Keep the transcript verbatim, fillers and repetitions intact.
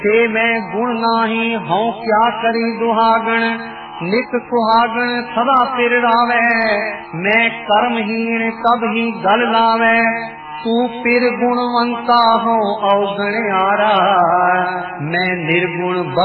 ते मैं गुण नाही हूँ क्या करी दुहागण, नित सुहागण सदा सिर रावै, मैं कर्महीन तब ही गल लावै, तू पिर गुणवंता हो अवगणयारा, मैं निर्गुण